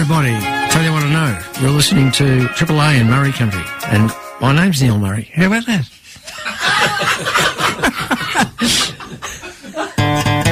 body. Tell you what I know. You're listening to Triple A in Murray Country. And my name's Neil Murray. How about that?